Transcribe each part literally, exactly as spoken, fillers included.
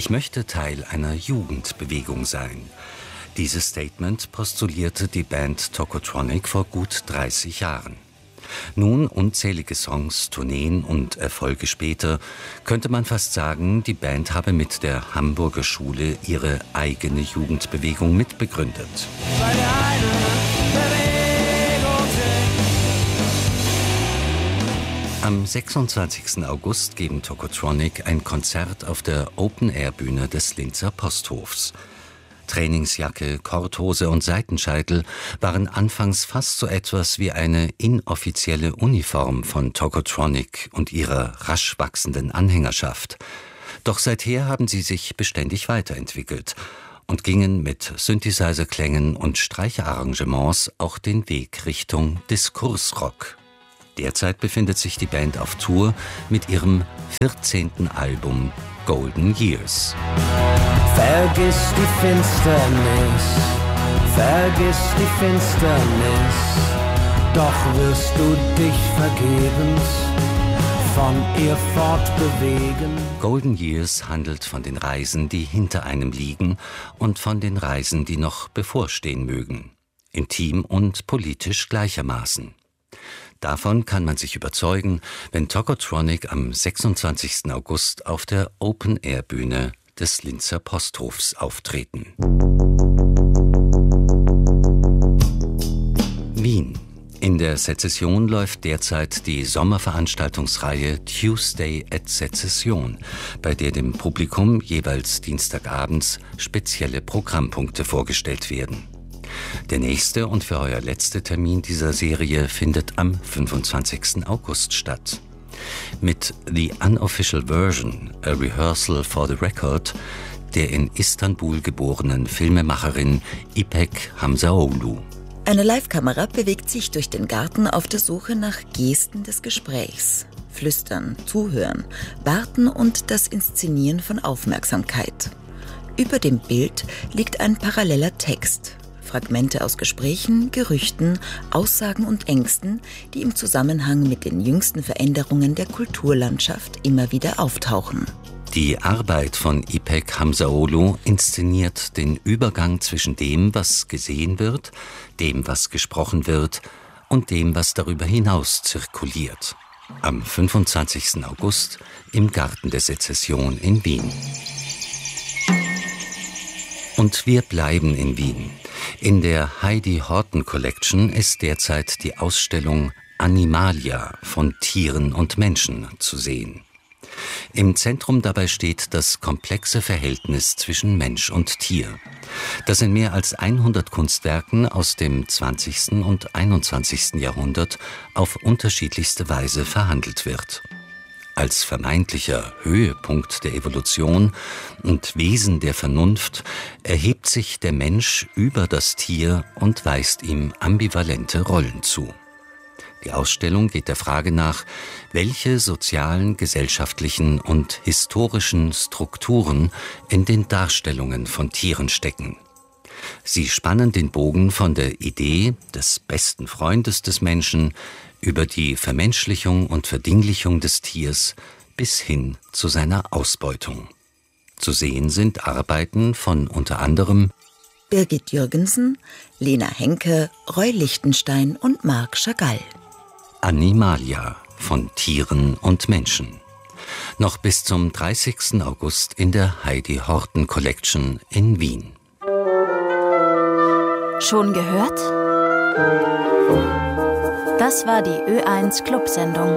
Ich möchte Teil einer Jugendbewegung sein. Dieses Statement postulierte die Band Tokotronic vor gut dreißig Jahren. Nun, unzählige Songs, Tourneen und Erfolge später, könnte man fast sagen, die Band habe mit der Hamburger Schule ihre eigene Jugendbewegung mitbegründet. Am sechsundzwanzigsten August geben Tokotronic ein Konzert auf der Open-Air-Bühne des Linzer Posthofs. Trainingsjacke, Korthose und Seitenscheitel waren anfangs fast so etwas wie eine inoffizielle Uniform von Tokotronic und ihrer rasch wachsenden Anhängerschaft. Doch seither haben sie sich beständig weiterentwickelt und gingen mit Synthesizer-Klängen und Streicherarrangements auch den Weg Richtung Diskursrock. Derzeit befindet sich die Band auf Tour mit ihrem vierzehnten Album Golden Years. Vergiss die Finsternis, vergiss die Finsternis, doch wirst du dich vergebens von ihr fortbewegen. Golden Years handelt von den Reisen, die hinter einem liegen und von den Reisen, die noch bevorstehen mögen, intim und politisch gleichermaßen. Davon kann man sich überzeugen, wenn Tokotronic am sechsundzwanzigsten August auf der Open-Air-Bühne des Linzer Posthofs auftreten. Wien. In der Sezession läuft derzeit die Sommerveranstaltungsreihe Tuesday at Sezession, bei der dem Publikum jeweils dienstagabends spezielle Programmpunkte vorgestellt werden. Der nächste und für heuer letzte Termin dieser Serie findet am fünfundzwanzigsten August statt. Mit The Unofficial Version, A Rehearsal for the Record, der in Istanbul geborenen Filmemacherin İpek Hamzaoğlu. Eine Live-Kamera bewegt sich durch den Garten auf der Suche nach Gesten des Gesprächs. Flüstern, Zuhören, Warten und das Inszenieren von Aufmerksamkeit. Über dem Bild liegt ein paralleller Text. Fragmente aus Gesprächen, Gerüchten, Aussagen und Ängsten, die im Zusammenhang mit den jüngsten Veränderungen der Kulturlandschaft immer wieder auftauchen. Die Arbeit von İpek Hamzaoğlu inszeniert den Übergang zwischen dem, was gesehen wird, dem, was gesprochen wird und dem, was darüber hinaus zirkuliert. Am fünfundzwanzigsten August im Garten der Sezession in Wien. Und wir bleiben in Wien. In der Heidi Horten Collection ist derzeit die Ausstellung Animalia von Tieren und Menschen zu sehen. Im Zentrum dabei steht das komplexe Verhältnis zwischen Mensch und Tier, das in mehr als hundert Kunstwerken aus dem zwanzigsten und einundzwanzigsten Jahrhundert auf unterschiedlichste Weise verhandelt wird. Als vermeintlicher Höhepunkt der Evolution und Wesen der Vernunft erhebt sich der Mensch über das Tier und weist ihm ambivalente Rollen zu. Die Ausstellung geht der Frage nach, welche sozialen, gesellschaftlichen und historischen Strukturen in den Darstellungen von Tieren stecken. Sie spannen den Bogen von der Idee des besten Freundes des Menschen über die Vermenschlichung und Verdinglichung des Tiers bis hin zu seiner Ausbeutung. Zu sehen sind Arbeiten von unter anderem Birgit Jürgensen, Lena Henke, Roy Lichtenstein und Marc Chagall. Animalia von Tieren und Menschen. Noch bis zum dreißigsten August in der Heidi Horten Collection in Wien. Schon gehört? Das war die Ö eins Clubsendung.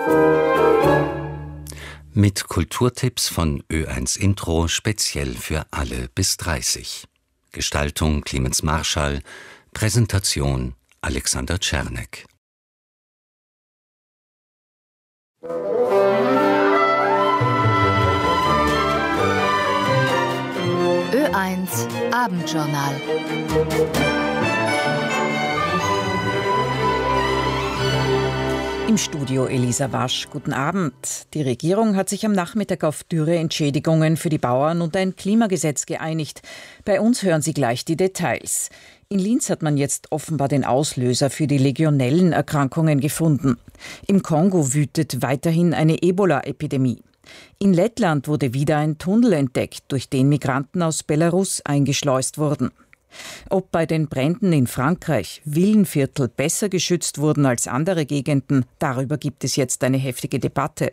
Mit Kulturtipps von Ö eins Intro speziell für alle bis dreißig. Gestaltung Clemens Marschall, Präsentation Alexander Czernek. Ö eins Abendjournal. Im Studio Elisa Wasch. Guten Abend. Die Regierung hat sich am Nachmittag auf Dürreentschädigungen für die Bauern und ein Klimagesetz geeinigt. Bei uns hören Sie gleich die Details. In Linz hat man jetzt offenbar den Auslöser für die Legionellenerkrankungen gefunden. Im Kongo wütet weiterhin eine Ebola-Epidemie. In Lettland wurde wieder ein Tunnel entdeckt, durch den Migranten aus Belarus eingeschleust wurden. Ob bei den Bränden in Frankreich Villenviertel besser geschützt wurden als andere Gegenden, darüber gibt es jetzt eine heftige Debatte.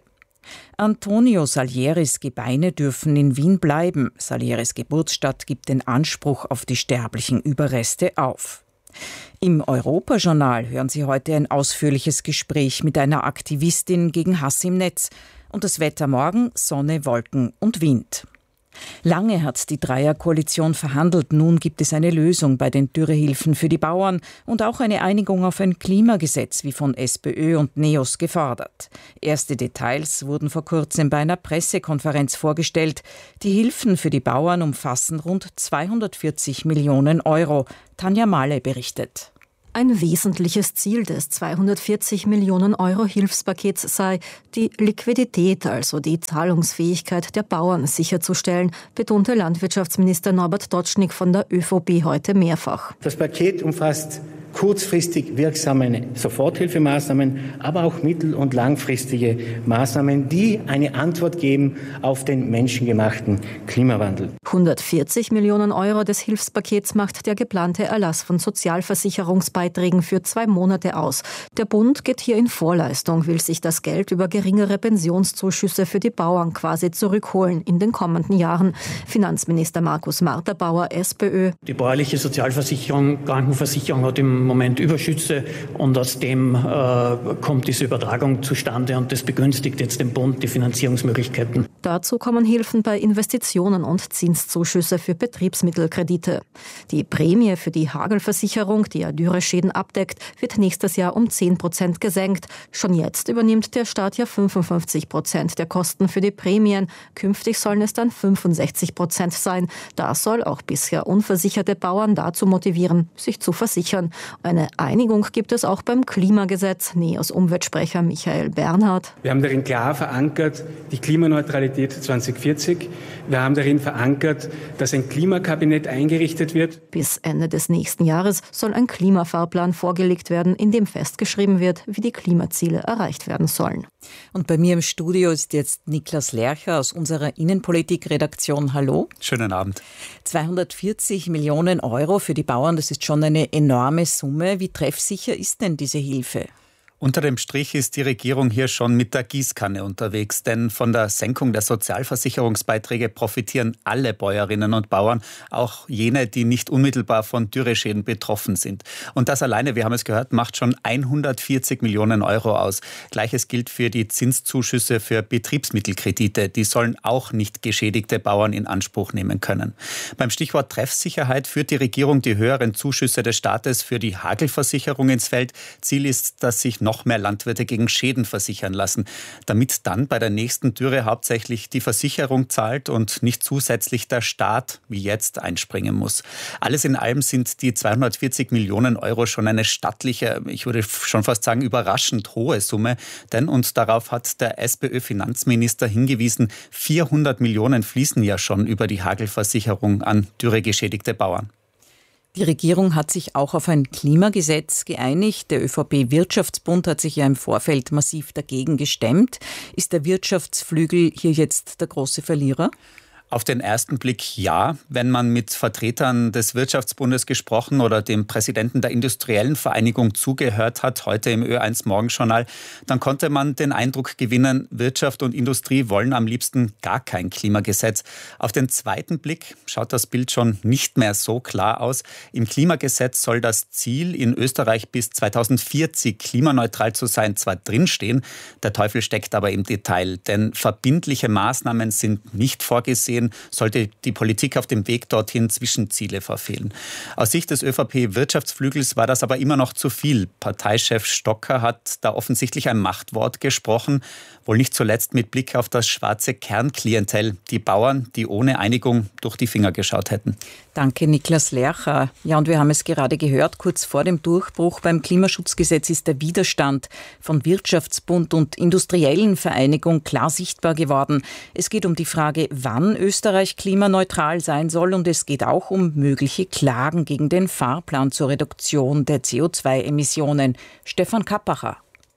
Antonio Salieris Gebeine dürfen in Wien bleiben. Salieris Geburtsstadt gibt den Anspruch auf die sterblichen Überreste auf. Im Europajournal hören Sie heute ein ausführliches Gespräch mit einer Aktivistin gegen Hass im Netz. Und das Wetter morgen: Sonne, Wolken und Wind. Lange hat die Dreierkoalition verhandelt, nun gibt es eine Lösung bei den Dürrehilfen für die Bauern und auch eine Einigung auf ein Klimagesetz, wie von SPÖ und NEOS gefordert. Erste Details wurden vor kurzem bei einer Pressekonferenz vorgestellt. Die Hilfen für die Bauern umfassen rund zweihundertvierzig Millionen Euro. Tanja Mahle berichtet. Ein wesentliches Ziel des zweihundertvierzig Millionen Euro Hilfspakets sei, die Liquidität, also die Zahlungsfähigkeit der Bauern sicherzustellen, betonte Landwirtschaftsminister Norbert Dodschnik von der ÖVP heute mehrfach. Das Paket umfasst kurzfristig wirksame Soforthilfemaßnahmen, aber auch mittel- und langfristige Maßnahmen, die eine Antwort geben auf den menschengemachten Klimawandel. hundertvierzig Millionen Euro des Hilfspakets macht der geplante Erlass von Sozialversicherungsbeiträgen für zwei Monate aus. Der Bund geht hier in Vorleistung, will sich das Geld über geringere Pensionszuschüsse für die Bauern quasi zurückholen in den kommenden Jahren. Finanzminister Markus Marterbauer, SPÖ. Die bäuerliche Sozialversicherung, Krankenversicherung hat im Moment Überschüsse und aus dem äh, kommt diese Übertragung zustande und das begünstigt jetzt den Bund die Finanzierungsmöglichkeiten. Dazu kommen Hilfen bei Investitionen und Zinszuschüsse für Betriebsmittelkredite. Die Prämie für die Hagelversicherung, die ja Dürreschäden abdeckt, wird nächstes Jahr um zehn Prozent gesenkt. Schon jetzt übernimmt der Staat ja fünfundfünfzig Prozent der Kosten für die Prämien. Künftig sollen es dann fünfundsechzig Prozent sein. Das soll auch bisher unversicherte Bauern dazu motivieren, sich zu versichern. Eine Einigung gibt es auch beim Klimagesetz. NEOS Umweltsprecher Michael Bernhard. Wir haben darin klar verankert die Klimaneutralität zweitausendvierzig. Wir haben darin verankert, dass ein Klimakabinett eingerichtet wird. Bis Ende des nächsten Jahres soll ein Klimafahrplan vorgelegt werden, in dem festgeschrieben wird, wie die Klimaziele erreicht werden sollen. Und bei mir im Studio ist jetzt Niklas Lercher aus unserer Innenpolitik-Redaktion. Hallo. Schönen Abend. zweihundertvierzig Millionen Euro für die Bauern, das ist schon eine enorme Summe. Wie treffsicher ist denn diese Hilfe? Unter dem Strich ist die Regierung hier schon mit der Gießkanne unterwegs, denn von der Senkung der Sozialversicherungsbeiträge profitieren alle Bäuerinnen und Bauern, auch jene, die nicht unmittelbar von Dürreschäden betroffen sind. Und das alleine, wir haben es gehört, macht schon hundertvierzig Millionen Euro aus. Gleiches gilt für die Zinszuschüsse für Betriebsmittelkredite. Die sollen auch nicht geschädigte Bauern in Anspruch nehmen können. Beim Stichwort Treffsicherheit führt die Regierung die höheren Zuschüsse des Staates für die Hagelversicherung ins Feld. Ziel ist, dass sich noch noch mehr Landwirte gegen Schäden versichern lassen, damit dann bei der nächsten Dürre hauptsächlich die Versicherung zahlt und nicht zusätzlich der Staat wie jetzt einspringen muss. Alles in allem sind die zweihundertvierzig Millionen Euro schon eine stattliche, ich würde schon fast sagen überraschend hohe Summe, denn, und darauf hat der SPÖ-Finanzminister hingewiesen, vierhundert Millionen fließen ja schon über die Hagelversicherung an dürregeschädigte Bauern. Die Regierung hat sich auch auf ein Klimagesetz geeinigt. Der ÖVP-Wirtschaftsbund hat sich ja im Vorfeld massiv dagegen gestemmt. Ist der Wirtschaftsflügel hier jetzt der große Verlierer? Auf den ersten Blick ja. Wenn man mit Vertretern des Wirtschaftsbundes gesprochen oder dem Präsidenten der Industriellen Vereinigung zugehört hat, heute im Ö eins Morgenjournal, dann konnte man den Eindruck gewinnen, Wirtschaft und Industrie wollen am liebsten gar kein Klimagesetz. Auf den zweiten Blick schaut das Bild schon nicht mehr so klar aus. Im Klimagesetz soll das Ziel, in Österreich bis zweitausendvierzig klimaneutral zu sein, zwar drinstehen, der Teufel steckt aber im Detail, denn verbindliche Maßnahmen sind nicht vorgesehen, sollte die Politik auf dem Weg dorthin Zwischenziele verfehlen. Aus Sicht des ÖVP-Wirtschaftsflügels war das aber immer noch zu viel. Parteichef Stocker hat da offensichtlich ein Machtwort gesprochen, wohl nicht zuletzt mit Blick auf das schwarze Kernklientel, die Bauern, die ohne Einigung durch die Finger geschaut hätten. Danke, Niklas Lercher. Ja, und wir haben es gerade gehört, kurz vor dem Durchbruch beim Klimaschutzgesetz ist der Widerstand von Wirtschaftsbund und Industriellen Vereinigung klar sichtbar geworden. Es geht um die Frage, wann Österreich klimaneutral sein soll, und es geht auch um mögliche Klagen gegen den Fahrplan zur Reduktion der C O zwei Emissionen. Stefan Kappacher.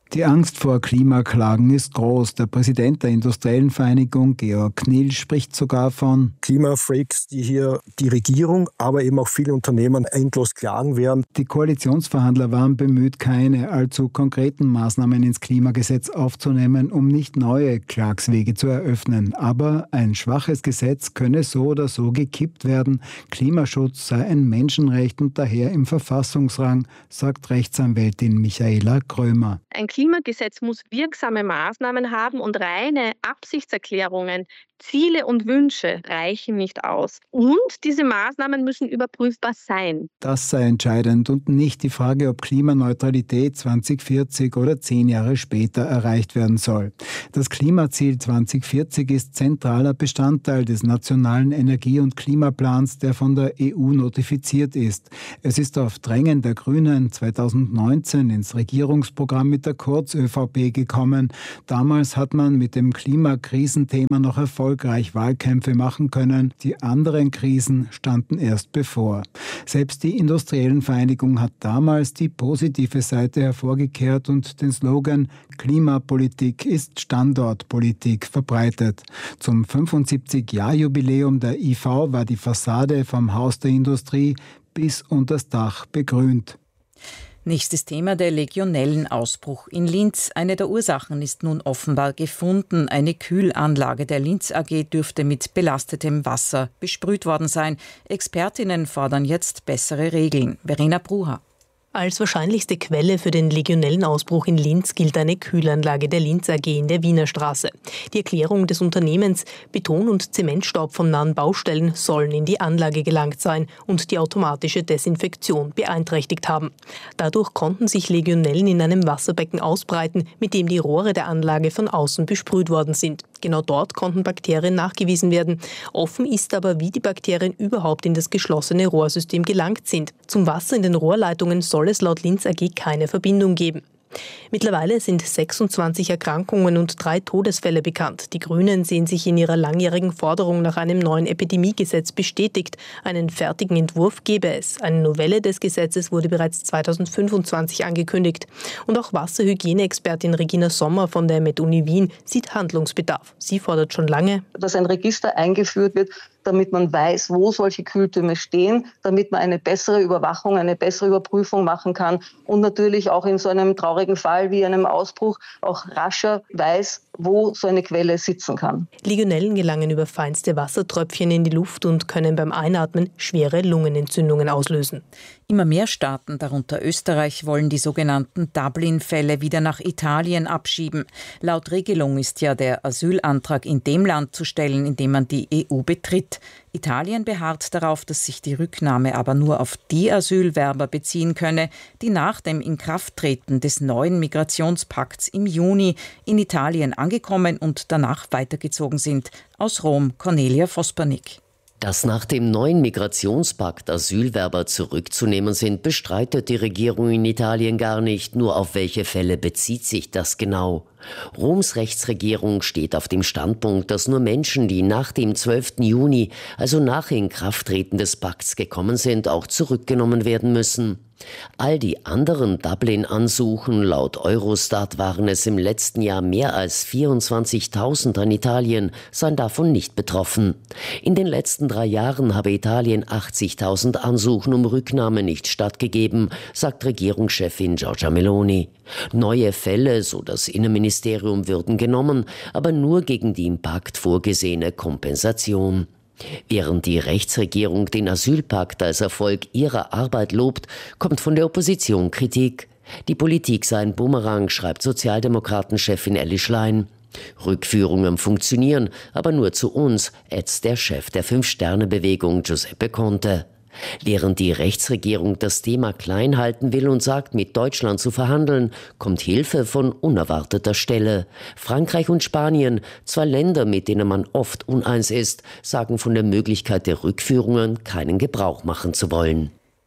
Die Angst vor Klimaklagen ist groß. Der Präsident der Industriellen Vereinigung, Georg Knill, spricht sogar von Klimafreaks, die hier die Regierung, aber eben auch viele Unternehmen endlos klagen werden. Die Koalitionsverhandler waren bemüht, keine allzu konkreten Maßnahmen ins Klimagesetz aufzunehmen, um nicht neue Klagswege zu eröffnen. Aber ein schwaches Gesetz könne so oder so gekippt werden. Klimaschutz sei ein Menschenrecht und daher im Verfassungsrang, sagt Rechtsanwältin Michaela Krömer. Ein Klimagesetz muss wirksame Maßnahmen haben und reine Absichtserklärungen, Ziele und Wünsche reichen nicht aus. Und diese Maßnahmen müssen überprüfbar sein. Das sei entscheidend und nicht die Frage, ob Klimaneutralität zwanzig vierzig oder zehn Jahre später erreicht werden soll. Das Klimaziel zwanzig vierzig ist zentraler Bestandteil des nationalen Energie- und Klimaplans, der von der E U notifiziert ist. Es ist auf Drängen der Grünen zweitausendneunzehn ins Regierungsprogramm mit der Kurz-ÖVP gekommen. Damals hat man mit dem Klimakrisenthema noch erfolgreich Wahlkämpfe machen können. Die anderen Krisen standen erst bevor. Selbst die Industriellen Vereinigung hat damals die positive Seite hervorgekehrt und den Slogan Klimapolitik ist Standortpolitik verbreitet. Zum fünfundsiebzig-Jahr-Jubiläum der I V war die Fassade vom Haus der Industrie bis unters Dach begrünt. Nächstes Thema, der Legionellenausbruch in Linz. Eine der Ursachen ist nun offenbar gefunden. Eine Kühlanlage der Linz A G dürfte mit belastetem Wasser besprüht worden sein. Expertinnen fordern jetzt bessere Regeln. Verena Bruha. Als wahrscheinlichste Quelle für den Legionellenausbruch in Linz gilt eine Kühlanlage der Linz A G in der Wiener Straße. Die Erklärung des Unternehmens: Beton- und Zementstaub von nahen Baustellen sollen in die Anlage gelangt sein und die automatische Desinfektion beeinträchtigt haben. Dadurch konnten sich Legionellen in einem Wasserbecken ausbreiten, mit dem die Rohre der Anlage von außen besprüht worden sind. Genau dort konnten Bakterien nachgewiesen werden. Offen ist aber, wie die Bakterien überhaupt in das geschlossene Rohrsystem gelangt sind. Zum Wasser in den Rohrleitungen soll es laut Linz A G keine Verbindung geben. Mittlerweile sind sechsundzwanzig Erkrankungen und drei Todesfälle bekannt. Die Grünen sehen sich in ihrer langjährigen Forderung nach einem neuen Epidemiegesetz bestätigt. Einen fertigen Entwurf gebe es. Eine Novelle des Gesetzes wurde bereits zweitausendfünfundzwanzig angekündigt. Und auch Wasserhygieneexpertin Regina Sommer von der MedUni Wien sieht Handlungsbedarf. Sie fordert schon lange, dass ein Register eingeführt wird, damit man weiß, wo solche Kühltürme stehen, damit man eine bessere Überwachung, eine bessere Überprüfung machen kann und natürlich auch in so einem traurigen Fall wie einem Ausbruch auch rascher weiß, wo so eine Quelle sitzen kann. Legionellen gelangen über feinste Wassertröpfchen in die Luft und können beim Einatmen schwere Lungenentzündungen auslösen. Immer mehr Staaten, darunter Österreich, wollen die sogenannten Dublin-Fälle wieder nach Italien abschieben. Laut Regelung ist ja der Asylantrag in dem Land zu stellen, in dem man die E U betritt. Italien beharrt darauf, dass sich die Rücknahme aber nur auf die Asylwerber beziehen könne, die nach dem Inkrafttreten des neuen Migrationspakts im Juni in Italien angekommen und danach weitergezogen sind. Aus Rom, Cornelia Vospernick. Dass nach dem neuen Migrationspakt Asylwerber zurückzunehmen sind, bestreitet die Regierung in Italien gar nicht. Nur auf welche Fälle bezieht sich das genau? Roms Rechtsregierung steht auf dem Standpunkt, dass nur Menschen, die nach dem zwölften Juni, also nach Inkrafttreten des Pakts gekommen sind, auch zurückgenommen werden müssen. All die anderen Dublin-Ansuchen, laut Eurostat waren es im letzten Jahr mehr als vierundzwanzigtausend an Italien, seien davon nicht betroffen. In den letzten drei Jahren habe Italien achtzigtausend Ansuchen um Rücknahme nicht stattgegeben, sagt Regierungschefin Giorgia Meloni. Neue Fälle, so das Innenministerium, würden genommen, aber nur gegen die im Pakt vorgesehene Kompensation. Während die Rechtsregierung den Asylpakt als Erfolg ihrer Arbeit lobt, kommt von der Opposition Kritik. Die Politik sei ein Bumerang, schreibt Sozialdemokratenchefin Elli Schlein. Rückführungen funktionieren, aber nur zu uns, ätzt der Chef der Fünf-Sterne-Bewegung Giuseppe Conte. Während die Rechtsregierung das Thema klein halten will und sagt, mit Deutschland zu verhandeln, kommt Hilfe von unerwarteter Stelle. Frankreich und Spanien, zwei Länder, mit denen man oft uneins ist, sagen von der Möglichkeit der Rückführungen keinen Gebrauch machen zu wollen.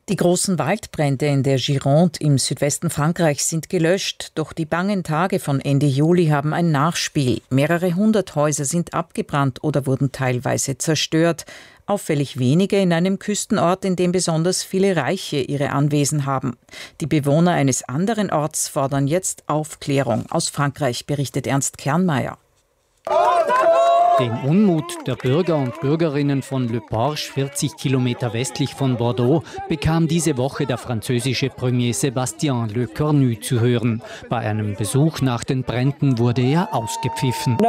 Die großen Waldbrände in der Gironde im Südwesten Frankreichs sind gelöscht, doch die bangen Tage von Ende Juli haben ein Nachspiel. Mehrere hundert Häuser sind abgebrannt oder wurden teilweise zerstört. Auffällig wenige in einem Küstenort, in dem besonders viele Reiche ihre Anwesen haben. Die Bewohner eines anderen Orts fordern jetzt Aufklärung. Aus Frankreich berichtet Ernst Kernmeier. Den Unmut der Bürger und Bürgerinnen von Le Porche, vierzig Kilometer westlich von Bordeaux, bekam diese Woche der französische Premier Sébastien Lecornu zu hören. Bei einem Besuch nach den Bränden wurde er ausgepfiffen.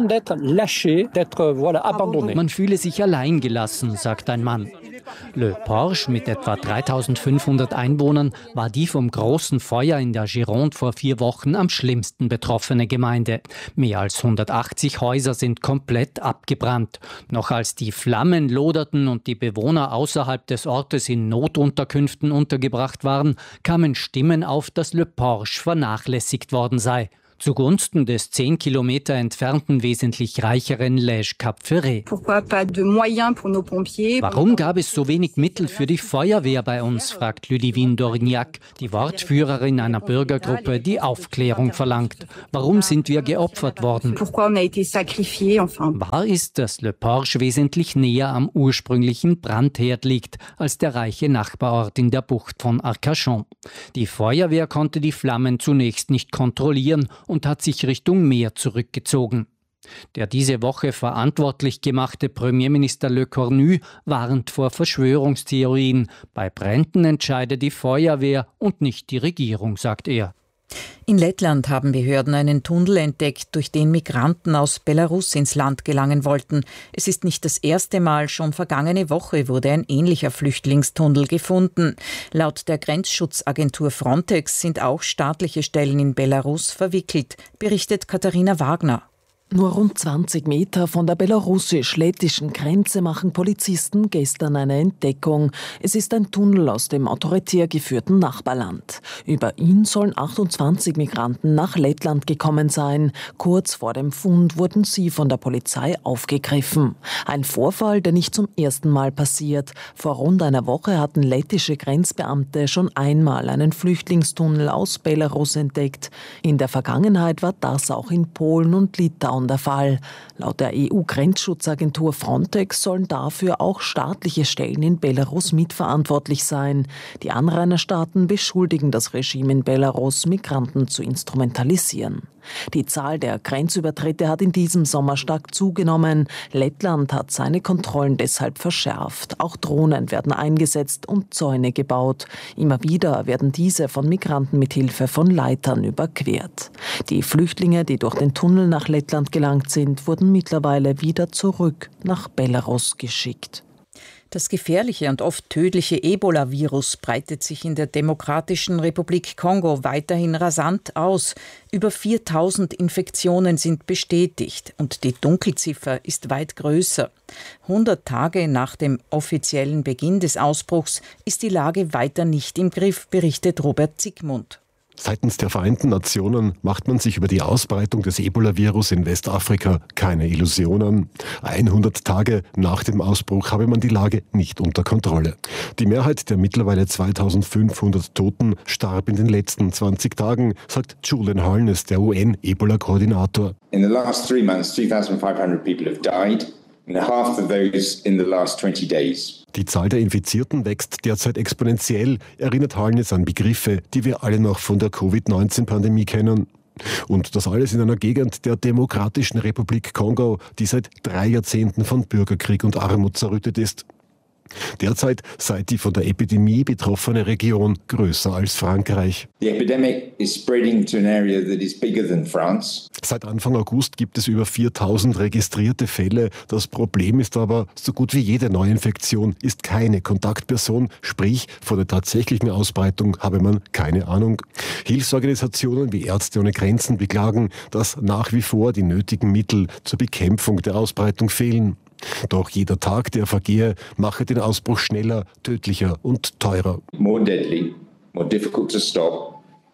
Man fühle sich allein gelassen, sagt ein Mann. Le Porche mit etwa dreitausendfünfhundert Einwohnern war die vom großen Feuer in der Gironde vor vier Wochen am schlimmsten betroffene Gemeinde. Mehr als hundertachtzig Häuser sind komplett abgebrannt. Noch als die Flammen loderten und die Bewohner außerhalb des Ortes in Notunterkünften untergebracht waren, kamen Stimmen auf, dass Le Porche vernachlässigt worden sei. Zugunsten des zehn Kilometer entfernten, wesentlich reicheren Lège-Cap-Ferret. Warum gab es so wenig Mittel für die Feuerwehr bei uns, fragt Ludivine Dorignac, die Wortführerin einer Bürgergruppe, die Aufklärung verlangt. Warum sind wir geopfert worden? Wahr ist, dass Le Porche wesentlich näher am ursprünglichen Brandherd liegt, als der reiche Nachbarort in der Bucht von Arcachon. Die Feuerwehr konnte die Flammen zunächst nicht kontrollieren und hat sich Richtung Meer zurückgezogen. Der diese Woche verantwortlich gemachte Premierminister Lecornu warnt vor Verschwörungstheorien. Bei Bränden entscheide die Feuerwehr und nicht die Regierung, sagt er. In Lettland haben Behörden einen Tunnel entdeckt, durch den Migranten aus Belarus ins Land gelangen wollten. Es ist nicht das erste Mal, schon vergangene Woche wurde ein ähnlicher Flüchtlingstunnel gefunden. Laut der Grenzschutzagentur Frontex sind auch staatliche Stellen in Belarus verwickelt, berichtet Katharina Wagner. Nur rund zwanzig Meter von der belarussisch-lettischen Grenze machen Polizisten gestern eine Entdeckung. Es ist ein Tunnel aus dem autoritär geführten Nachbarland. Über ihn sollen achtundzwanzig Migranten nach Lettland gekommen sein. Kurz vor dem Fund wurden sie von der Polizei aufgegriffen. Ein Vorfall, der nicht zum ersten Mal passiert. Vor rund einer Woche hatten lettische Grenzbeamte schon einmal einen Flüchtlingstunnel aus Belarus entdeckt. In der Vergangenheit war das auch in Polen und Litauen der Fall. Laut der E U-Grenzschutzagentur Frontex sollen dafür auch staatliche Stellen in Belarus mitverantwortlich sein. Die Anrainerstaaten beschuldigen das Regime in Belarus, Migranten zu instrumentalisieren. Die Zahl der Grenzübertritte hat in diesem Sommer stark zugenommen. Lettland hat seine Kontrollen deshalb verschärft. Auch Drohnen werden eingesetzt und Zäune gebaut. Immer wieder werden diese von Migranten mit Hilfe von Leitern überquert. Die Flüchtlinge, die durch den Tunnel nach Lettland gelangt sind, wurden mittlerweile wieder zurück nach Belarus geschickt. Das gefährliche und oft tödliche Ebola-Virus breitet sich in der Demokratischen Republik Kongo weiterhin rasant aus. Über viertausend Infektionen sind bestätigt und die Dunkelziffer ist weit größer. hundert Tage nach dem offiziellen Beginn des Ausbruchs ist die Lage weiter nicht im Griff, berichtet Robert Zygmunt. Seitens der Vereinten Nationen macht man sich über die Ausbreitung des Ebola-Virus in Westafrika keine Illusionen. hundert Tage nach dem Ausbruch habe man die Lage nicht unter Kontrolle. Die Mehrheit der mittlerweile zweitausendfünfhundert Toten starb in den letzten zwanzig Tagen, sagt Julian Holness, der U N-Ebola-Koordinator. In the last three months, two thousand five hundred people have died. And half of those in the last twenty days. Die Zahl der Infizierten wächst derzeit exponentiell, erinnert Holness an Begriffe, die wir alle noch von der Covid neunzehn Pandemie kennen. Und das alles in einer Gegend der Demokratischen Republik Kongo, die seit drei Jahrzehnten von Bürgerkrieg und Armut zerrüttet ist. Derzeit sei die von der Epidemie betroffene Region größer als Frankreich. The epidemic is spreading to an area that is bigger than France. Seit Anfang August gibt es über viertausend registrierte Fälle. Das Problem ist aber, so gut wie jede Neuinfektion ist keine Kontaktperson, sprich von der tatsächlichen Ausbreitung habe man keine Ahnung. Hilfsorganisationen wie Ärzte ohne Grenzen beklagen, dass nach wie vor die nötigen Mittel zur Bekämpfung der Ausbreitung fehlen. Doch jeder Tag, der vergehe, mache den Ausbruch schneller, tödlicher und teurer. More deadly, more difficult to stop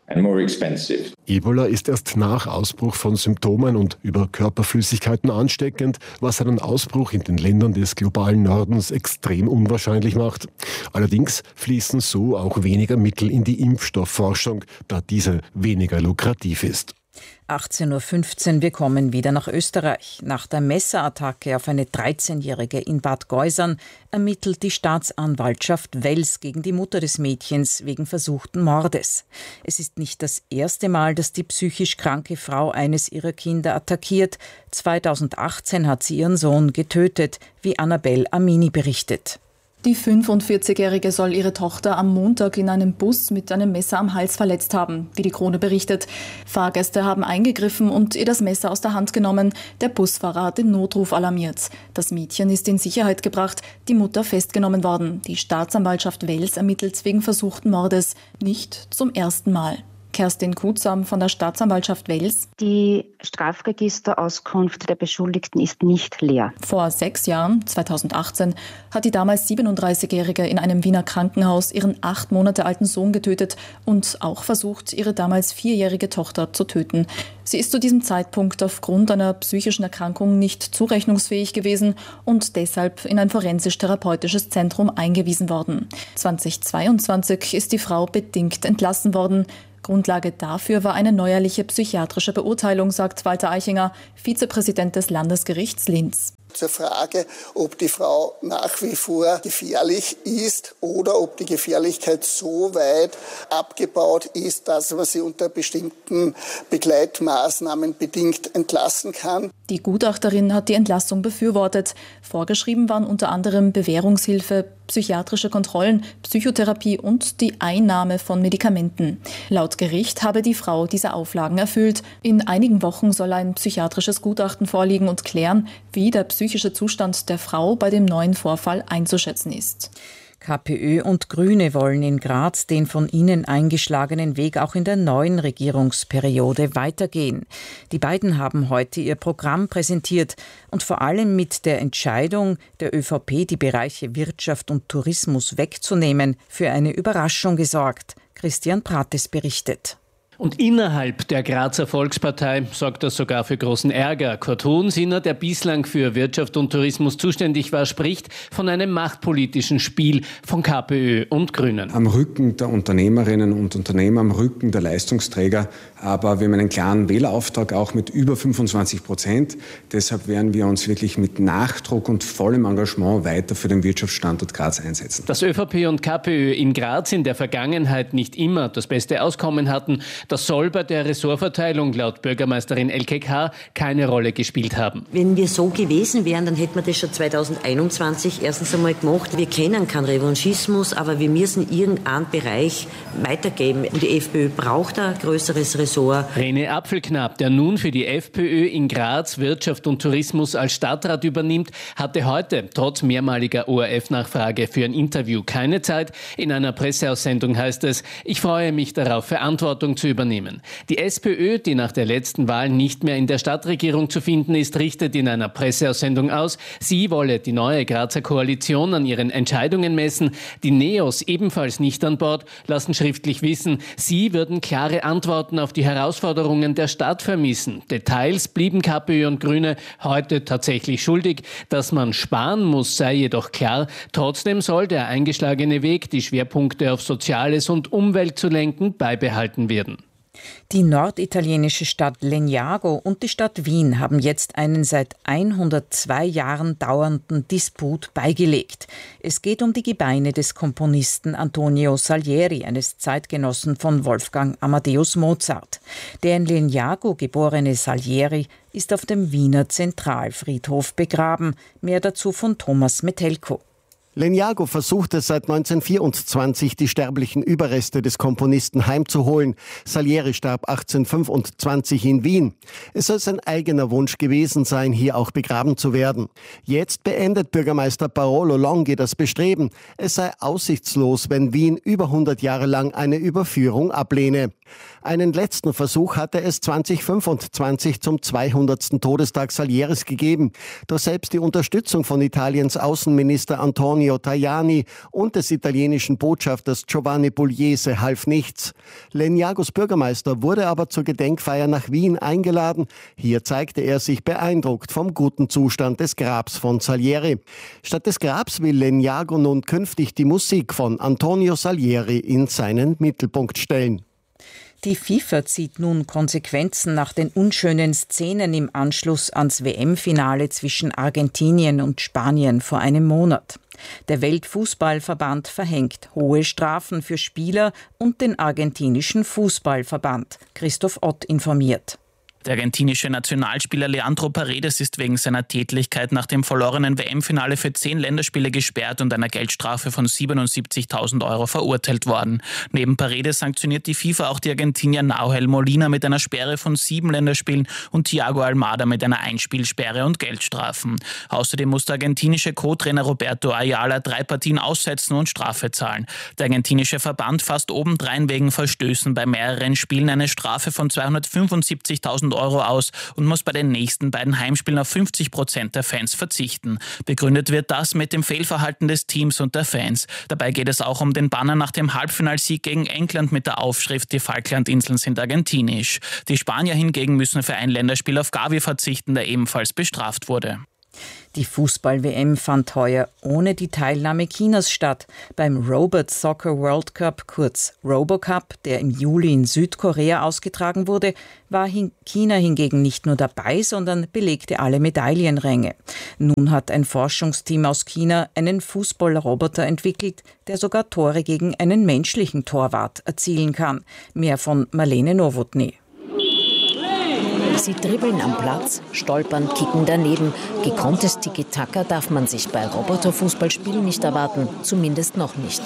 and more expensive. Ebola ist erst nach Ausbruch von Symptomen und über Körperflüssigkeiten ansteckend, was einen Ausbruch in den Ländern des globalen Nordens extrem unwahrscheinlich macht. Allerdings fließen so auch weniger Mittel in die Impfstoffforschung, da diese weniger lukrativ ist. achtzehn Uhr fünfzehn, wir kommen wieder nach Österreich. Nach der Messerattacke auf eine dreizehnjährige in Bad Geusern ermittelt die Staatsanwaltschaft Wels gegen die Mutter des Mädchens wegen versuchten Mordes. Es ist nicht das erste Mal, dass die psychisch kranke Frau eines ihrer Kinder attackiert. zweitausendachtzehn hat sie ihren Sohn getötet, wie Annabelle Amini berichtet. Die fünfundvierzigjährige soll ihre Tochter am Montag in einem Bus mit einem Messer am Hals verletzt haben, wie die Krone berichtet. Fahrgäste haben eingegriffen und ihr das Messer aus der Hand genommen. Der Busfahrer hat den Notruf alarmiert. Das Mädchen ist in Sicherheit gebracht, die Mutter festgenommen worden. Die Staatsanwaltschaft Wels ermittelt wegen versuchten Mordes, nicht zum ersten Mal. Kerstin Kutzam von der Staatsanwaltschaft Wels. Die Strafregisterauskunft der Beschuldigten ist nicht leer. Vor sechs Jahren, zweitausendachtzehn, hat die damals siebenunddreißigjährige in einem Wiener Krankenhaus ihren acht Monate alten Sohn getötet und auch versucht, ihre damals vierjährige Tochter zu töten. Sie ist zu diesem Zeitpunkt aufgrund einer psychischen Erkrankung nicht zurechnungsfähig gewesen und deshalb in ein forensisch-therapeutisches Zentrum eingewiesen worden. zweitausendzweiundzwanzig ist die Frau bedingt entlassen worden. Grundlage dafür war eine neuerliche psychiatrische Beurteilung, sagt Walter Eichinger, Vizepräsident des Landesgerichts Linz. Zur Frage, ob die Frau nach wie vor gefährlich ist oder ob die Gefährlichkeit so weit abgebaut ist, dass man sie unter bestimmten Begleitmaßnahmen bedingt entlassen kann. Die Gutachterin hat die Entlassung befürwortet. Vorgeschrieben waren unter anderem Bewährungshilfe, psychiatrische Kontrollen, Psychotherapie und die Einnahme von Medikamenten. Laut Gericht habe die Frau diese Auflagen erfüllt. In einigen Wochen soll ein psychiatrisches Gutachten vorliegen und klären, wie der psychische Zustand der Frau bei dem neuen Vorfall einzuschätzen ist. KPÖ und Grüne wollen in Graz den von ihnen eingeschlagenen Weg auch in der neuen Regierungsperiode weitergehen. Die beiden haben heute ihr Programm präsentiert und vor allem mit der Entscheidung der ÖVP, die Bereiche Wirtschaft und Tourismus wegzunehmen, für eine Überraschung gesorgt. Christian Prates berichtet. Und innerhalb der Grazer Volkspartei sorgt das sogar für großen Ärger. Kurt Hohensinner, der bislang für Wirtschaft und Tourismus zuständig war, spricht von einem machtpolitischen Spiel von KPÖ und Grünen. Am Rücken der Unternehmerinnen und Unternehmer, am Rücken der Leistungsträger. Aber wir haben einen klaren Wählerauftrag, auch mit über fünfundzwanzig Prozent. Deshalb werden wir uns wirklich mit Nachdruck und vollem Engagement weiter für den Wirtschaftsstandort Graz einsetzen. Dass ÖVP und KPÖ in Graz in der Vergangenheit nicht immer das beste Auskommen hatten, das soll bei der Ressortverteilung laut Bürgermeisterin Elke K. keine Rolle gespielt haben. Wenn wir so gewesen wären, dann hätten wir das schon zweitausendeinundzwanzig erstens einmal gemacht. Wir kennen keinen Revanchismus, aber wir müssen irgendeinen Bereich weitergeben. Und die FPÖ braucht ein größeres Ressort. René Apfelknapp, der nun für die FPÖ in Graz Wirtschaft und Tourismus als Stadtrat übernimmt, hatte heute trotz mehrmaliger O R F-Nachfrage für ein Interview keine Zeit. In einer Presseaussendung heißt es, ich freue mich darauf, Verantwortung zu übernehmen. Die SPÖ, die nach der letzten Wahl nicht mehr in der Stadtregierung zu finden ist, richtet in einer Presseaussendung aus, sie wolle die neue Grazer Koalition an ihren Entscheidungen messen. Die Neos, ebenfalls nicht an Bord, lassen schriftlich wissen, sie würden klare Antworten auf die Herausforderungen der Stadt vermissen. Details blieben KPÖ und Grüne heute tatsächlich schuldig. Dass man sparen muss, sei jedoch klar. Trotzdem soll der eingeschlagene Weg, die Schwerpunkte auf Soziales und Umwelt zu lenken, beibehalten werden. Die norditalienische Stadt Legnago und die Stadt Wien haben jetzt einen seit hundertzwei Jahren dauernden Disput beigelegt. Es geht um die Gebeine des Komponisten Antonio Salieri, eines Zeitgenossen von Wolfgang Amadeus Mozart. Der in Legnago geborene Salieri ist auf dem Wiener Zentralfriedhof begraben. Mehr dazu von Thomas Metelko. Legnago versuchte seit neunzehnhundertvierundzwanzig, die sterblichen Überreste des Komponisten heimzuholen. Salieri starb achtzehnhundertfünfundzwanzig in Wien. Es soll sein eigener Wunsch gewesen sein, hier auch begraben zu werden. Jetzt beendet Bürgermeister Paolo Longhi das Bestreben. Es sei aussichtslos, wenn Wien über hundert Jahre lang eine Überführung ablehne. Einen letzten Versuch hatte es zweitausendfünfundzwanzig zum zweihundertsten Todestag Salieris gegeben. Doch selbst die Unterstützung von Italiens Außenminister Antonio Antonio Tajani und des italienischen Botschafters Giovanni Pugliese half nichts. Legnagos Bürgermeister wurde aber zur Gedenkfeier nach Wien eingeladen. Hier zeigte er sich beeindruckt vom guten Zustand des Grabs von Salieri. Statt des Grabs will Legnago nun künftig die Musik von Antonio Salieri in seinen Mittelpunkt stellen. Die FIFA zieht nun Konsequenzen nach den unschönen Szenen im Anschluss ans W M-Finale zwischen Argentinien und Spanien vor einem Monat. Der Weltfußballverband verhängt hohe Strafen für Spieler und den argentinischen Fußballverband. Christoph Ott informiert. Der argentinische Nationalspieler Leandro Paredes ist wegen seiner Tätlichkeit nach dem verlorenen W M-Finale für zehn Länderspiele gesperrt und einer Geldstrafe von siebenundsiebzigtausend Euro verurteilt worden. Neben Paredes sanktioniert die FIFA auch die Argentinier Nahuel Molina mit einer Sperre von sieben Länderspielen und Thiago Almada mit einer Einspielsperre und Geldstrafen. Außerdem muss der argentinische Co-Trainer Roberto Ayala drei Partien aussetzen und Strafe zahlen. Der argentinische Verband fasst obendrein wegen Verstößen bei mehreren Spielen eine Strafe von zweihundertfünfundsiebzigtausend Euro aus und muss bei den nächsten beiden Heimspielen auf fünfzig Prozent der Fans verzichten. Begründet wird das mit dem Fehlverhalten des Teams und der Fans. Dabei geht es auch um den Banner nach dem Halbfinalsieg gegen England mit der Aufschrift "Die Falklandinseln sind argentinisch". Die Spanier hingegen müssen für ein Länderspiel auf Gavi verzichten, der ebenfalls bestraft wurde. Die Fußball-W M fand heuer ohne die Teilnahme Chinas statt. Beim Robot Soccer World Cup, kurz Robocup, der im Juli in Südkorea ausgetragen wurde, war China hingegen nicht nur dabei, sondern belegte alle Medaillenränge. Nun hat ein Forschungsteam aus China einen Fußballroboter entwickelt, der sogar Tore gegen einen menschlichen Torwart erzielen kann. Mehr von Marlene Nowotny. Sie dribbeln am Platz, stolpern, kicken daneben. Gekonntes Tiki-Taka darf man sich bei Roboterfußballspielen nicht erwarten, zumindest noch nicht.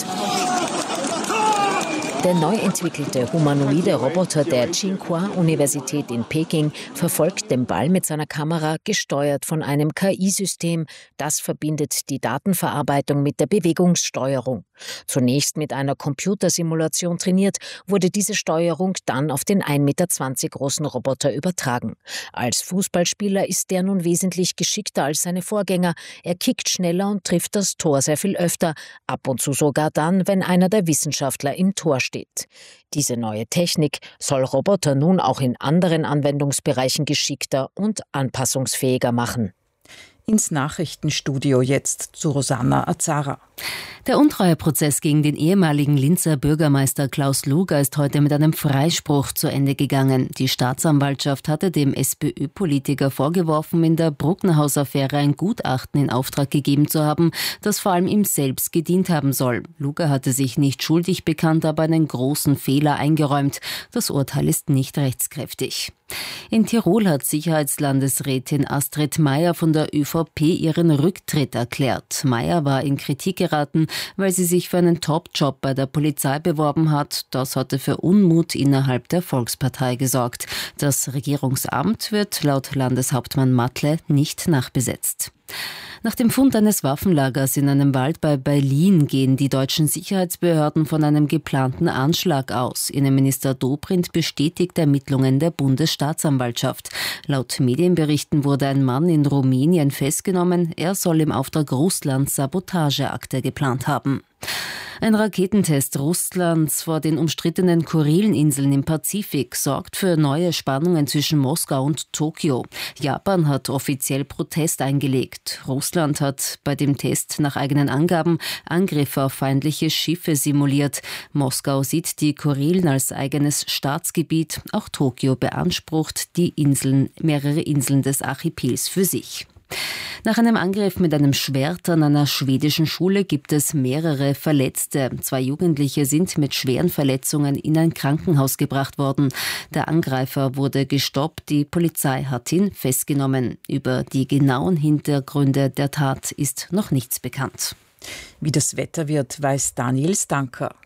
Der neu entwickelte humanoide Roboter der Tsinghua-Universität in Peking verfolgt den Ball mit seiner Kamera, gesteuert von einem K I-System. Das verbindet die Datenverarbeitung mit der Bewegungssteuerung. Zunächst mit einer Computersimulation trainiert, wurde diese Steuerung dann auf den ein Meter zwanzig großen Roboter übertragen. Als Fußballspieler ist der nun wesentlich geschickter als seine Vorgänger. Er kickt schneller und trifft das Tor sehr viel öfter, ab und zu sogar dann, wenn einer der Wissenschaftler im Tor steht. Diese neue Technik soll Roboter nun auch in anderen Anwendungsbereichen geschickter und anpassungsfähiger machen. Ins Nachrichtenstudio jetzt zu Rosanna Azara. Der Untreueprozess gegen den ehemaligen Linzer Bürgermeister Klaus Luger ist heute mit einem Freispruch zu Ende gegangen. Die Staatsanwaltschaft hatte dem SPÖ-Politiker vorgeworfen, in der Brucknerhaus-Affäre ein Gutachten in Auftrag gegeben zu haben, das vor allem ihm selbst gedient haben soll. Luger hatte sich nicht schuldig bekannt, aber einen großen Fehler eingeräumt. Das Urteil ist nicht rechtskräftig. In Tirol hat Sicherheitslandesrätin Astrid Maier von der ÖVP ihren Rücktritt erklärt. Maier war in Kritik geraten, weil sie sich für einen Top-Job bei der Polizei beworben hat. Das hatte für Unmut innerhalb der Volkspartei gesorgt. Das Regierungsamt wird laut Landeshauptmann Matle nicht nachbesetzt. Nach dem Fund eines Waffenlagers in einem Wald bei Berlin gehen die deutschen Sicherheitsbehörden von einem geplanten Anschlag aus. Innenminister Dobrindt bestätigt Ermittlungen der Bundesstaatsanwaltschaft. Laut Medienberichten wurde ein Mann in Rumänien festgenommen. Er soll im Auftrag Russlands Sabotageakte geplant haben. Ein Raketentest Russlands vor den umstrittenen Kurileninseln im Pazifik sorgt für neue Spannungen zwischen Moskau und Tokio. Japan hat offiziell Protest eingelegt. Russland hat bei dem Test nach eigenen Angaben Angriffe auf feindliche Schiffe simuliert. Moskau sieht die Kurilen als eigenes Staatsgebiet. Auch Tokio beansprucht die Inseln, mehrere Inseln des Archipels für sich. Nach einem Angriff mit einem Schwert an einer schwedischen Schule gibt es mehrere Verletzte. Zwei Jugendliche sind mit schweren Verletzungen in ein Krankenhaus gebracht worden. Der Angreifer wurde gestoppt, die Polizei hat ihn festgenommen. Über die genauen Hintergründe der Tat ist noch nichts bekannt. Wie das Wetter wird, weiß Daniel Stanker.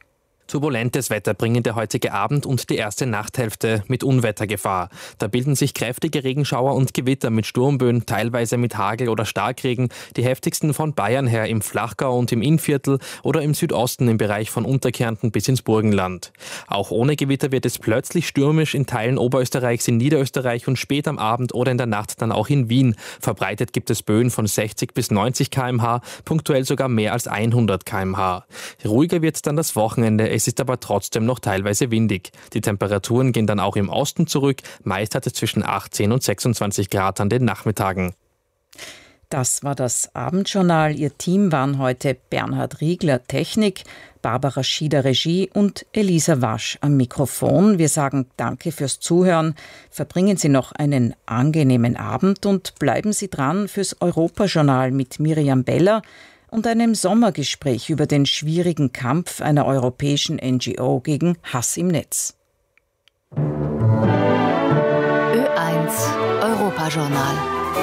Turbulentes Wetter bringen der heutige Abend und die erste Nachthälfte mit Unwettergefahr. Da bilden sich kräftige Regenschauer und Gewitter mit Sturmböen, teilweise mit Hagel oder Starkregen. Die heftigsten von Bayern her im Flachgau und im Innviertel oder im Südosten im Bereich von Unterkärnten bis ins Burgenland. Auch ohne Gewitter wird es plötzlich stürmisch in Teilen Oberösterreichs, in Niederösterreich und spät am Abend oder in der Nacht dann auch in Wien. Verbreitet gibt es Böen von sechzig bis neunzig Kilometer pro Stunde, punktuell sogar mehr als hundert Kilometer pro Stunde. Ruhiger wird dann das Wochenende. Es ist aber trotzdem noch teilweise windig. Die Temperaturen gehen dann auch im Osten zurück. Meist hat es zwischen achtzehn und sechsundzwanzig Grad an den Nachmittagen. Das war das Abendjournal. Ihr Team waren heute Bernhard Riegler, Technik, Barbara Schieder, Regie und Elisa Wasch am Mikrofon. Wir sagen Danke fürs Zuhören. Verbringen Sie noch einen angenehmen Abend und bleiben Sie dran fürs Europajournal mit Miriam Beller und einem Sommergespräch über den schwierigen Kampf einer europäischen N G O gegen Hass im Netz. Ö eins Europajournal.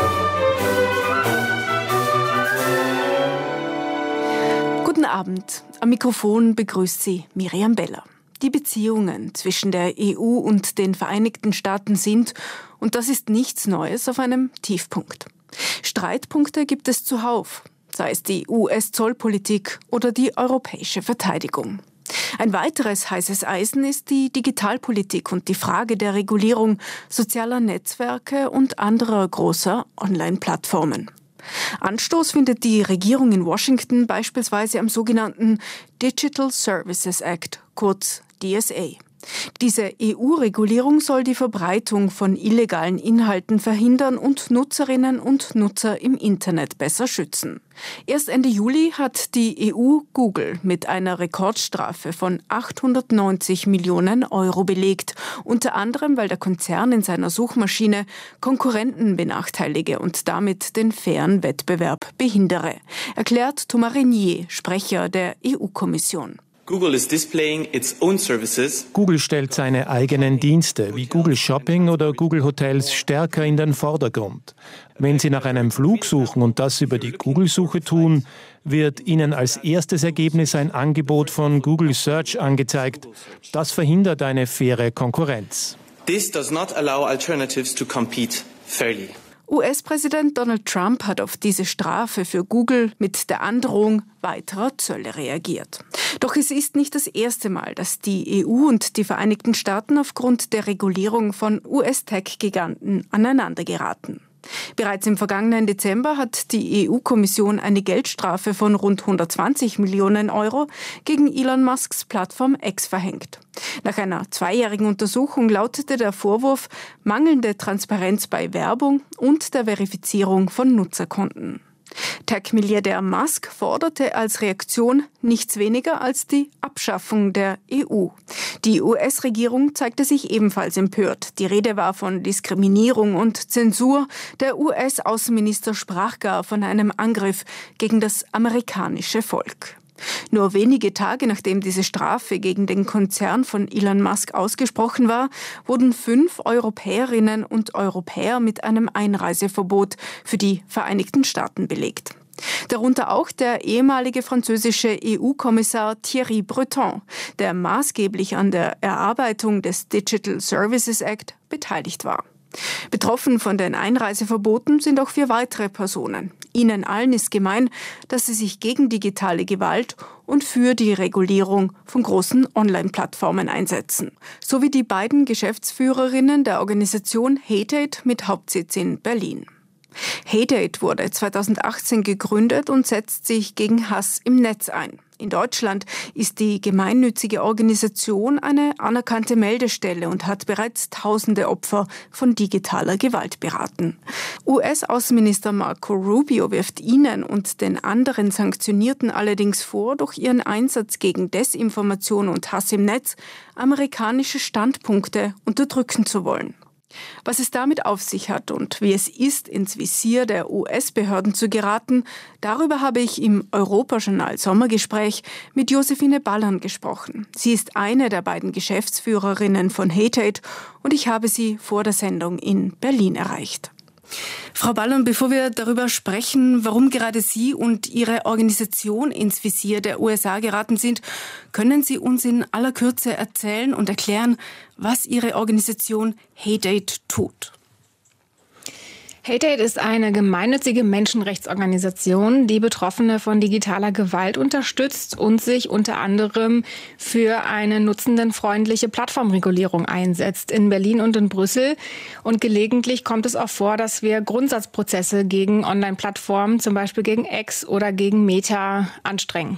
Guten Abend. Am Mikrofon begrüßt Sie Miriam Beller. Die Beziehungen zwischen der E U und den Vereinigten Staaten sind, und das ist nichts Neues, auf einem Tiefpunkt. Streitpunkte gibt es zuhauf, sei es die U S-Zollpolitik oder die europäische Verteidigung. Ein weiteres heißes Eisen ist die Digitalpolitik und die Frage der Regulierung sozialer Netzwerke und anderer großer Online-Plattformen. Anstoß findet die Regierung in Washington beispielsweise am sogenannten Digital Services Act, kurz D S A. Diese E U-Regulierung soll die Verbreitung von illegalen Inhalten verhindern und Nutzerinnen und Nutzer im Internet besser schützen. Erst Ende Juli hat die E U Google mit einer Rekordstrafe von achthundertneunzig Millionen Euro belegt, unter anderem, weil der Konzern in seiner Suchmaschine Konkurrenten benachteilige und damit den fairen Wettbewerb behindere, erklärt Thomas Renier, Sprecher der E U-Kommission. Google is displaying its own services. Google stellt seine eigenen Dienste wie Google Shopping oder Google Hotels stärker in den Vordergrund. Wenn Sie nach einem Flug suchen und das über die Google-Suche tun, wird Ihnen als erstes Ergebnis ein Angebot von Google Search angezeigt. Das verhindert eine faire Konkurrenz. This does not allow alternatives to compete fairly. U S-Präsident Donald Trump hat auf diese Strafe für Google mit der Androhung weiterer Zölle reagiert. Doch es ist nicht das erste Mal, dass die E U und die Vereinigten Staaten aufgrund der Regulierung von U S-Tech-Giganten aneinandergeraten. Bereits im vergangenen Dezember hat die E U-Kommission eine Geldstrafe von rund hundertzwanzig Millionen Euro gegen Elon Musks Plattform X verhängt. Nach einer zweijährigen Untersuchung lautete der Vorwurf mangelnde Transparenz bei Werbung und der Verifizierung von Nutzerkonten. Tech-Milliardär Musk forderte als Reaktion nichts weniger als die Abschaffung der E U. Die U S-Regierung zeigte sich ebenfalls empört. Die Rede war von Diskriminierung und Zensur. Der U S-Außenminister sprach gar von einem Angriff gegen das amerikanische Volk. Nur wenige Tage nachdem diese Strafe gegen den Konzern von Elon Musk ausgesprochen war, wurden fünf Europäerinnen und Europäer mit einem Einreiseverbot für die Vereinigten Staaten belegt. Darunter auch der ehemalige französische E U-Kommissar Thierry Breton, der maßgeblich an der Erarbeitung des Digital Services Act beteiligt war. Betroffen von den Einreiseverboten sind auch vier weitere Personen. Ihnen allen ist gemein, dass sie sich gegen digitale Gewalt und für die Regulierung von großen Online-Plattformen einsetzen. Sowie die beiden Geschäftsführerinnen der Organisation HateAid mit Hauptsitz in Berlin. HateAid wurde zweitausendachtzehn gegründet und setzt sich gegen Hass im Netz ein. In Deutschland ist die gemeinnützige Organisation eine anerkannte Meldestelle und hat bereits tausende Opfer von digitaler Gewalt beraten. U S-Außenminister Marco Rubio wirft ihnen und den anderen Sanktionierten allerdings vor, durch ihren Einsatz gegen Desinformation und Hass im Netz amerikanische Standpunkte unterdrücken zu wollen. Was es damit auf sich hat und wie es ist, ins Visier der U S-Behörden zu geraten, darüber habe ich im Europajournal Sommergespräch mit Josephine Ballern gesprochen. Sie ist eine der beiden Geschäftsführerinnen von HateAid und ich habe sie vor der Sendung in Berlin erreicht. Frau Ballon, bevor wir darüber sprechen, warum gerade Sie und Ihre Organisation ins Visier der U S A geraten sind, können Sie uns in aller Kürze erzählen und erklären, was Ihre Organisation HeyDate tut? HeyDate ist eine gemeinnützige Menschenrechtsorganisation, die Betroffene von digitaler Gewalt unterstützt und sich unter anderem für eine nutzendenfreundliche Plattformregulierung einsetzt in Berlin und in Brüssel. Und gelegentlich kommt es auch vor, dass wir Grundsatzprozesse gegen Online-Plattformen, zum Beispiel gegen X oder gegen Meta, anstrengen.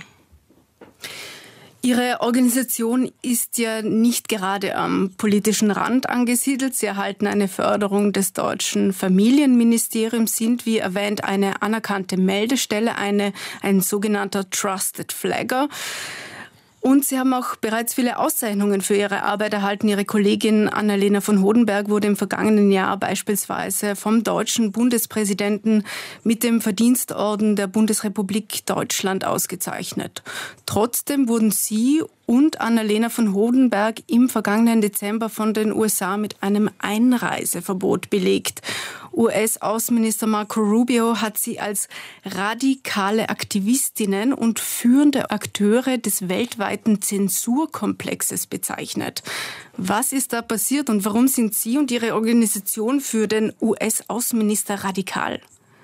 Ihre Organisation ist ja nicht gerade am politischen Rand angesiedelt. Sie erhalten eine Förderung des deutschen Familienministeriums, sind, wie erwähnt, eine anerkannte Meldestelle, eine, ein sogenannter Trusted Flagger. Und Sie haben auch bereits viele Auszeichnungen für Ihre Arbeit erhalten. Ihre Kollegin Annalena von Hodenberg wurde im vergangenen Jahr beispielsweise vom deutschen Bundespräsidenten mit dem Verdienstorden der Bundesrepublik Deutschland ausgezeichnet. Trotzdem wurden Sie und Annalena von Hodenberg im vergangenen Dezember von den U S A mit einem Einreiseverbot belegt. U S-Außenminister Marco Rubio hat sie als radikale Aktivistinnen und führende Akteure des weltweiten Zensurkomplexes bezeichnet. Was ist da passiert und warum sind Sie und Ihre Organisation für den U S-Außenminister radikal?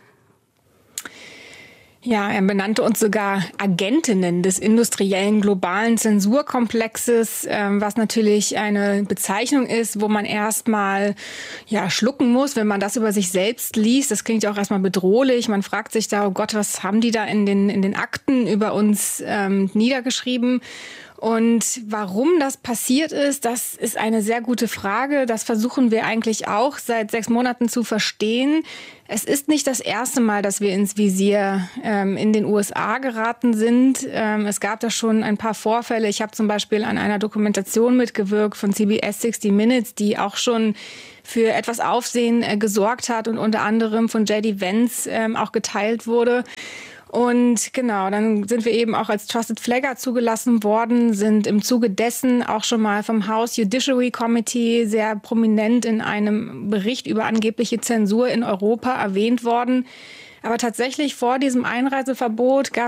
Ja, er benannte uns sogar Agentinnen des industriellen globalen Zensurkomplexes, ähm, was natürlich eine Bezeichnung ist, wo man erstmal ja schlucken muss, wenn man das über sich selbst liest. Das klingt ja auch erstmal bedrohlich. Man fragt sich da, oh Gott, was haben die da in den in den Akten über uns ähm, niedergeschrieben? Und warum das passiert ist, das ist eine sehr gute Frage. Das versuchen wir eigentlich auch seit sechs Monaten zu verstehen. Es ist nicht das erste Mal, dass wir ins Visier ähm, in den U S A geraten sind. Ähm, es gab da schon ein paar Vorfälle. Ich habe zum Beispiel an einer Dokumentation mitgewirkt von C B S sixty Minutes, die auch schon für etwas Aufsehen äh, gesorgt hat und unter anderem von J D Vance ähm, auch geteilt wurde. Und genau, dann sind wir eben auch als Trusted Flagger zugelassen worden, sind im Zuge dessen auch schon mal vom House Judiciary Committee sehr prominent in einem Bericht über angebliche Zensur in Europa erwähnt worden. Aber tatsächlich vor diesem Einreiseverbot gab